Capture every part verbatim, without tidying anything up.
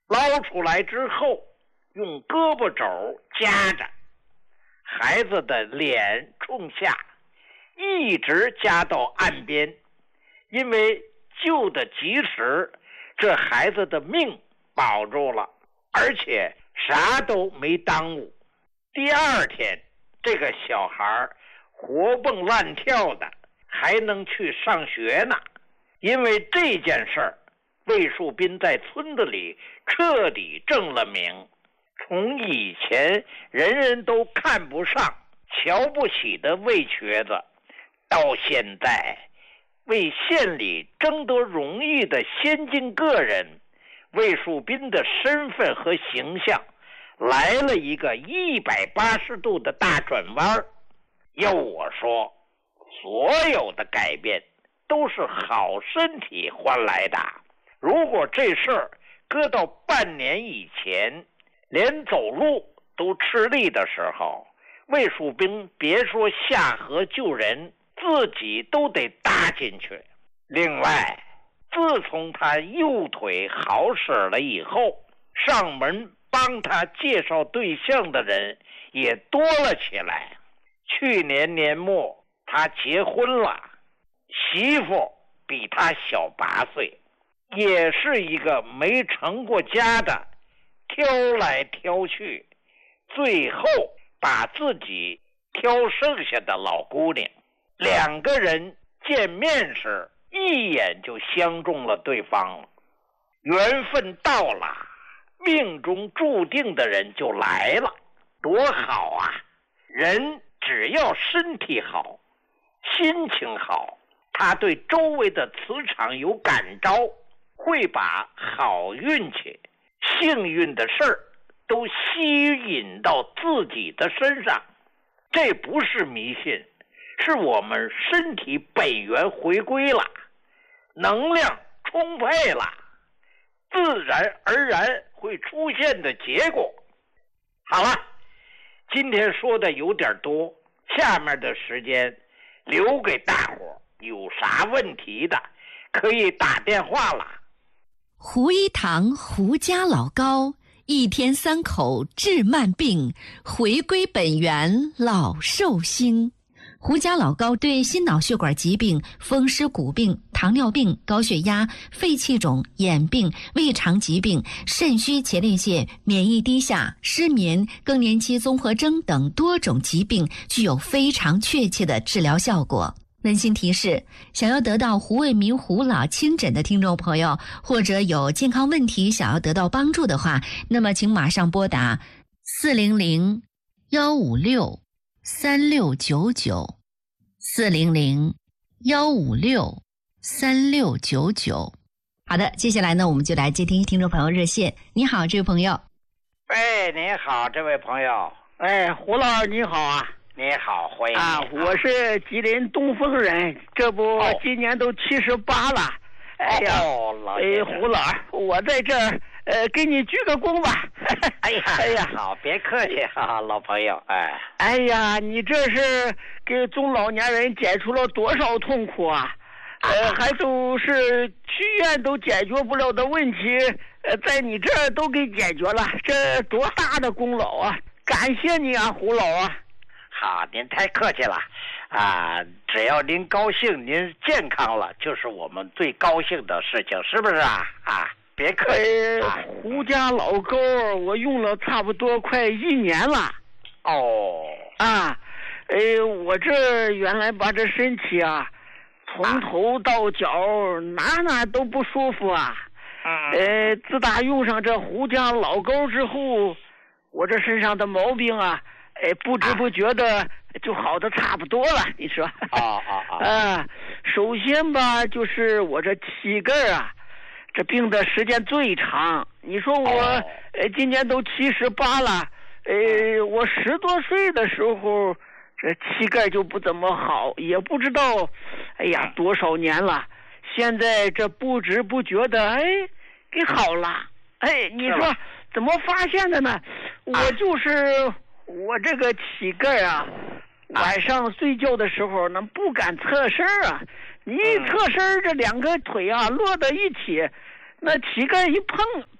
捞出来之后，用胳膊肘夹着，孩子的脸冲下，一直夹到岸边。因为救得及时，这孩子的命保住了，而且啥都没耽误。第二天，这个小孩活蹦乱跳的，还能去上学呢。因为这件事儿，魏树斌在村子里彻底正了名。从以前人人都看不上、瞧不起的魏瘸子，到现在为县里争得荣誉的先进个人，魏树斌的身份和形象来了一个一百八十度的大转弯。要我说，所有的改变都是好身体换来的。如果这事儿搁到半年以前，连走路都吃力的时候，魏树斌别说下河救人，自己都得搭进去。另外，自从他右腿好使了以后，上门帮他介绍对象的人也多了起来。去年年末他结婚了，媳妇比他小八岁，也是一个没成过家的，挑来挑去，最后把自己挑剩下的老姑娘。两个人见面时一眼就相中了对方了，缘分到了，命中注定的人就来了，多好啊！人只要身体好，心情好，他对周围的磁场有感召，会把好运气、幸运的事儿都吸引到自己的身上。这不是迷信，是我们身体本源回归了，能量充沛了，自然而然会出现的结果。好了，今天说的有点多，下面的时间留给大伙，有啥问题的可以打电话了。 胡一堂胡家老高，一天三口治慢病，回归本源老寿星。胡家老高对心脑血管疾病、风湿骨病、糖尿病、高血压、肺气肿、眼病、胃肠疾病、肾虚前列腺、免疫低下、失眠、更年期综合征等多种疾病具有非常确切的治疗效果。温馨提示，想要得到胡卫民胡老亲诊的听众朋友，或者有健康问题想要得到帮助的话，那么请马上拨打四零零幺五六三六九九，四零零幺五六三六九九。好的，接下来呢，我们就来接听听众朋友热线。你好，这位朋友。 哎，你好，这位朋友。 哎，胡老师你好啊。 你好，欢迎啊！我是吉林东风人，这不、哦、今年都七十八了。哎呀， 哦、老哎，胡老，我在这儿呃给你鞠个躬吧。 哎呀，哎呀，好，别客气哈，老朋友。哎， 哎呀，你这是给中老年人解除了多少痛苦啊？呃，还都是去院都解决不了的问题，呃，在你这儿都给解决了，这多大的功劳啊！感谢你啊，胡老啊。 好，您太客气了，啊，只要您高兴，您健康了，就是我们最高兴的事情，是不是啊？啊，别客气。 呃、胡家老高，我用了差不多快一年了。 哦。 啊，呃，我这原来把这身体啊，从头到脚、啊、哪哪都不舒服啊。 嗯。 呃，自打用上这胡家老高之后，我这身上的毛病啊。哎，不知不觉的就好的差不多了，啊、你说？ 啊啊啊！ 啊，首先吧，就是我这膝盖啊，这病的时间最长。你说我，哦、呃，今年都七十八了，呃，我十多岁的时候，这膝盖就不怎么好，也不知道，哎呀，多少年了。现在这不知不觉的，哎，给好了。哎，你说怎么发现的呢？我就是。我这个膝盖啊，晚上睡觉的时候呢不敢侧身啊，你一侧身，这两个腿啊摞到一起，那膝盖一碰，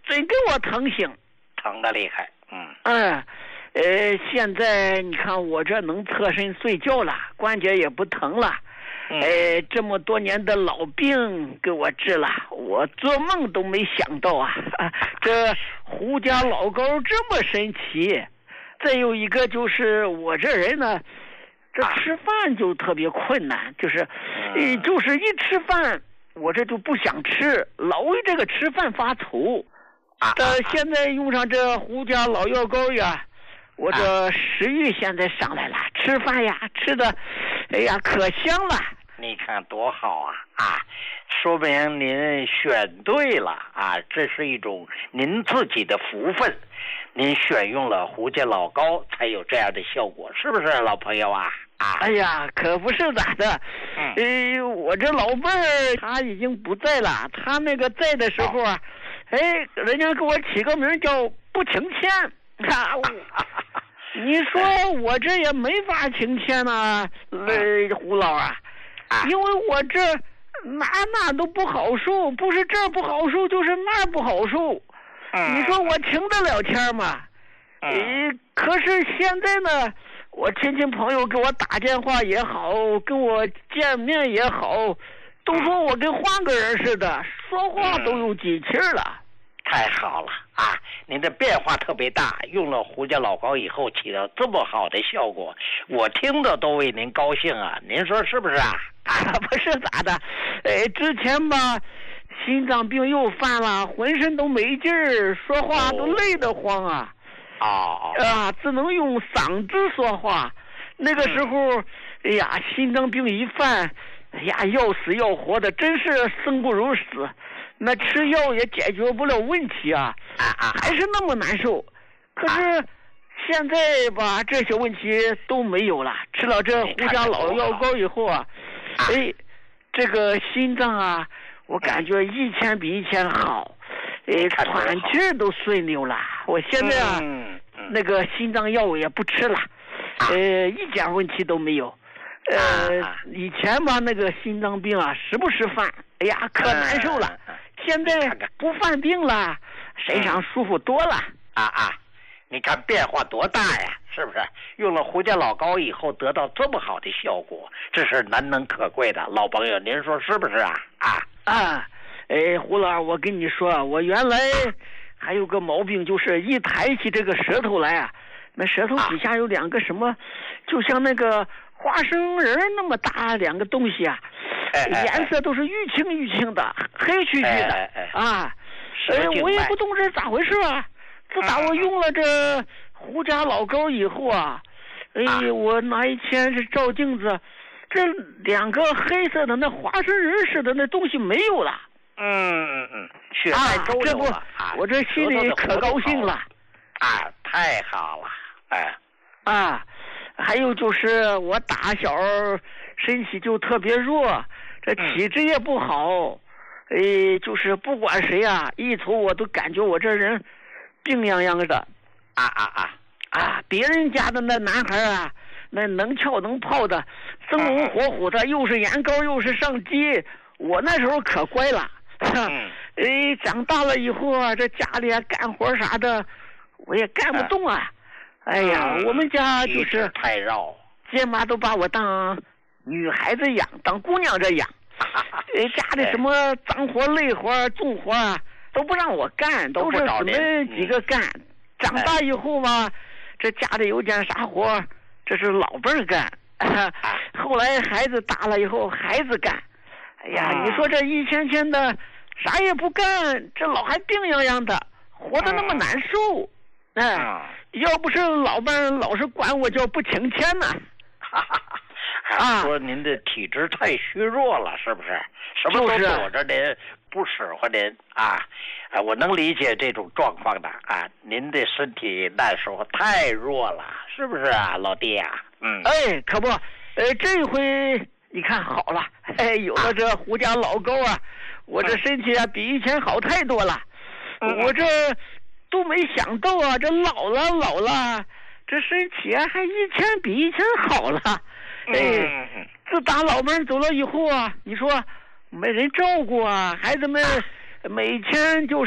真给我疼醒， 疼得厉害。嗯嗯，呃，现在你看我这能侧身睡觉了，关节也不疼了。 嗯、 呃，这么多年的老病给我治了，我做梦都没想到啊！啊这胡家老高这么神奇。再有一个就是我这人呢，这吃饭就特别困难，就是，呃，就是一吃饭我这就不想吃，老为这个吃饭发愁。但现在用上这胡家老药膏呀，我这食欲现在上来了，吃饭呀吃的，哎呀可香了。 你看多好啊啊！说明您选对了啊，这是一种您自己的福分。您选用了胡家老膏，才有这样的效果，是不是，老朋友啊？啊！ 哎呀，可不是咋的。嗯，呃，我这老伴儿他已经不在了，他那个在的时候啊，哦、哎，人家给我起个名叫不请钱。啊，你说我这也没法请钱呐，呃，胡老啊。因为我这哪哪都不好受，不是这儿不好受，就是那儿不好受。嗯、你说我请得了钱吗？嗯、呃，可是现在呢，我亲戚朋友给我打电话也好，跟我见面也好，都说我跟换个人似的，说话都有机气了。 太好了啊！您的变化特别大，用了胡家老膏以后起到这么好的效果，我听着都为您高兴啊！您说是不是啊？ 啊，不是咋的？呃，之前吧，心脏病又犯了，浑身都没劲儿，说话都累得慌啊！ 哦啊，只能用嗓子说话。那个时候，嗯、哎呀，心脏病一犯，哎呀，要死要活的，真是生不如死。那吃药也解决不了问题啊，还是那么难受。可是现在吧，这些问题都没有了。吃了这胡家老药膏以后啊，哎，这个心脏啊，我感觉一天比一天好，哎，喘气都顺溜了。我现在啊，那个心脏药也不吃了，呃，一点问题都没有。呃，以前吧，那个心脏病啊，时不时犯，哎呀，可难受了。现在不犯病了，身上舒服多了。 啊啊，你看变化多大呀，是不是？用了胡家老膏以后得到这么好的效果，这是难能可贵的。老朋友，您说是不是啊？啊啊，哎，胡老，我跟你说，我原来还有个毛病，就是一抬起这个舌头来啊，那舌头底下有两个什么，啊、就像那个花生仁那么大两个东西啊，哎哎颜色都是玉青玉青的，黑黢黢的哎哎哎啊。哎，我也不懂这咋回事啊！自打我用了这胡家老膏以后啊，哎，啊、我哪一天是照镜子，这两个黑色的那花生仁似的那东西没有了。 嗯嗯嗯，血脉周流了、 啊、我这心里可高兴了。 啊，太好了！哎， 啊，还有就是我打小身体就特别弱，这体质也不好。嗯哎，就是不管谁啊，一瞅我都感觉我这人病怏怏的， 啊啊啊啊！别人家的那男孩啊，那能跳能泡的，生龙活虎的，又是眼高又是上肌。我那时候可乖了，嗯、哎，长大了以后啊，这家里啊干活啥的，我也干不动啊。哎呀，嗯、我们家就是太绕， 爹妈都把我当女孩子养，当姑娘这养。呃，家里什么脏活累活重活啊都不让我干，都是姊妹几个干。长大以后吧，这家里有点啥活，这是老辈儿干。后来孩子大了以后，孩子干。哎呀，你说这一天天的啥也不干，这老还病怏怏的，活得那么难受。哎，要不是老伴老是管我叫不请钱呢。 啊，说您的体质太虚弱了，是不是？什么都躲着您，不使唤您啊！啊，我能理解这种状况的啊。您的身体那时候太弱了，是不是啊，老弟啊？嗯， 哎，可不，呃，这回你看好了，哎，有了这胡家老膏啊，我这身体啊比以前好太多了。嗯、我这都没想到啊，这老了老了，这身体啊还一天比一天好了。哎，自打老伴走了以后啊，你说没人照顾啊，孩子们每天就是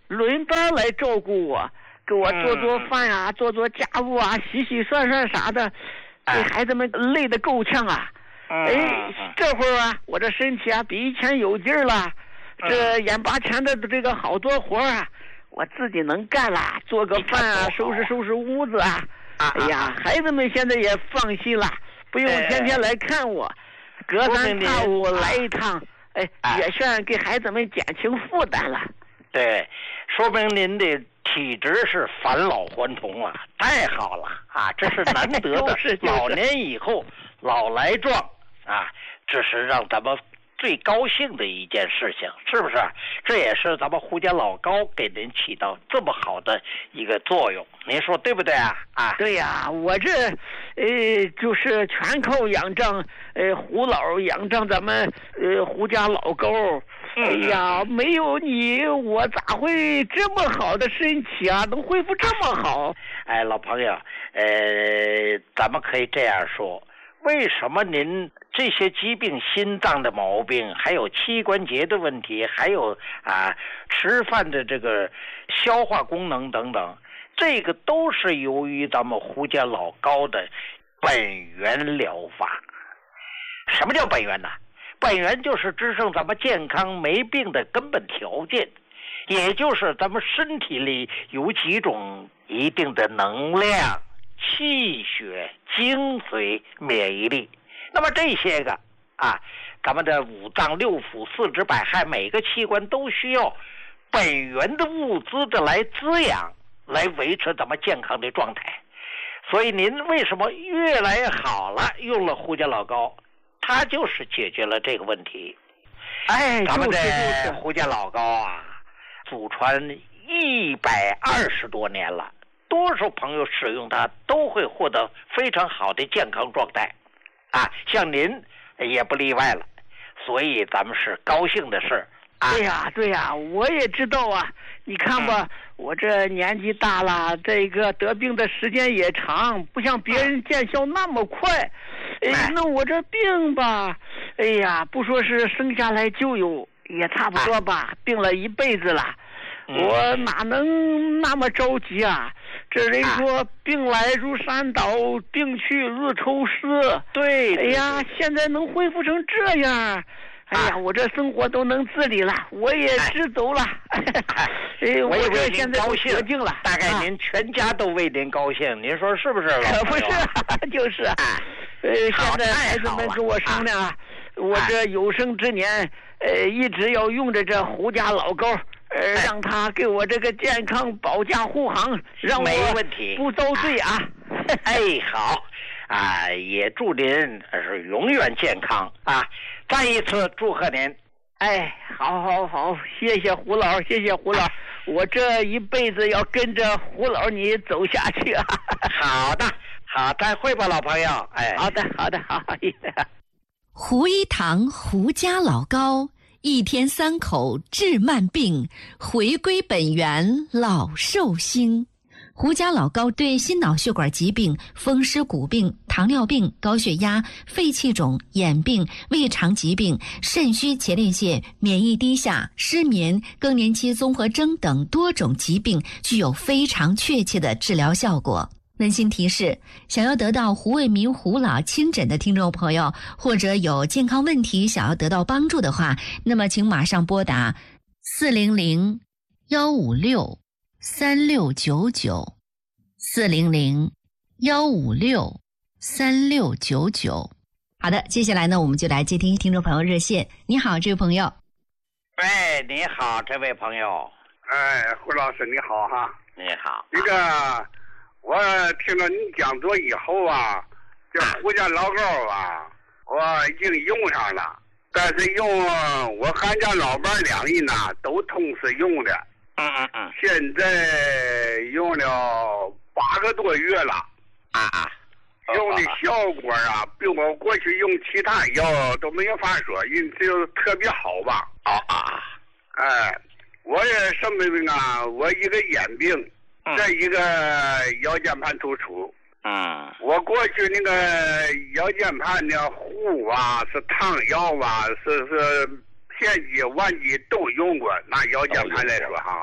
轮班来照顾我，给我做做饭啊，做做家务啊，洗洗涮涮啥的，给孩子们累得够呛啊。哎，这会儿啊，我这身体啊比以前有劲儿了，这眼巴前的这个好多活啊，我自己能干了，做个饭啊，收拾收拾屋子啊。哎呀，孩子们现在也放心了，不用天天来看我，隔三差五来一趟，哎，也算给孩子们减轻负担了。 对，说明您的体质是返老还童了，太好了啊！这是难得的， 就是就是、 老年以后老来壮啊，这是让咱们最高兴的一件事情，是不是？这也是咱们胡家老高给您起到这么好的一个作用，您说对不对啊？啊， 对呀、啊，我这呃就是全靠仰仗呃胡老仰仗咱们呃胡家老高。哎呀，没有你，我咋会这么好的身体啊？能恢复这么好？ 哎，老朋友，呃，咱们可以这样说，为什么您这些疾病，心脏的毛病，还有膝关节的问题，还有啊吃饭的这个消化功能等等，这个都是由于咱们胡家老高的本源疗法。什么叫本源呢？本源就是支撑咱们健康没病的根本条件，也就是咱们身体里有几种一定的能量、气血、精髓、免疫力。那么这些个啊，咱们的五脏六腑、四肢百骸，每个器官都需要本源的物资的来滋养，来维持咱们健康的状态。所以您为什么越来越好了，用了胡家老高？他就是解决了这个问题。 哎， 咱们的胡家老高啊，祖传一百二十多年了，多数朋友使用它都会获得非常好的健康状态，啊，像您也不例外了，所以咱们是高兴的事儿。啊、 对呀，对呀，我也知道啊。你看吧，嗯、我这年纪大了，这个得病的时间也长，不像别人见效那么快。哎，那我这病吧，哎呀，不说是生下来就有，也差不多吧，病了一辈子了。我哪能那么着急啊？这人说病来如山倒，病去如抽丝。 对， 哎呀，现在能恢复成这样。哎呀，我这生活都能自理了，我也知足了。哎， 我这现在高兴得劲了， 大概您全家都为您高兴，啊、您说是不是？ 可不是，就是啊。呃，现在孩子们跟我商量啊，我这有生之年，呃，一直要用着这胡家老高，呃，让他给我这个健康保驾护航，让我不遭罪啊。 哎，好。啊，也祝您是永远健康啊！再一次祝贺您。 哎，好，好，好，谢谢胡老，谢谢胡老，我这一辈子要跟着胡老你走下去啊！ 好的，好，再会吧，老朋友。哎， 好的，好的，好。 胡一堂胡家老高，一天三口治慢病，回归本源老寿星。胡家老高对心脑血管疾病、风湿骨病、糖尿病、高血压、肺气肿、眼病、胃肠疾病、肾虚前列腺、免疫低下、失眠、更年期综合征等多种疾病具有非常确切的治疗效果。温馨提示：想要得到胡卫民胡老亲诊的听众朋友，或者有健康问题想要得到帮助的话，那么请马上拨打四零零幺五六三六九九四零零幺五六三六九九。好的，接下来呢，我们就来接听听众朋友热线。你好，这位朋友。 哎，你好，这位朋友。 哎，胡老师你好哈。 你好。 那个，我听了你讲座以后啊，这胡家老高啊，我已经用上了，但是用我俺家老伴两人呢都同时用的。 嗯嗯嗯。 现在用了八个多月了。 啊啊。 用的效果啊，比我过去用其他药都没有法说，因就特别好吧。 啊啊。 哎，我也什么病啊？我一个眼病， 嗯、 再一个腰间盘突出。 嗯。 我过去那个腰间盘的护啊，是汤药啊，是是片剂、丸剂都用过，拿腰间盘来说哈。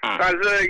啊但是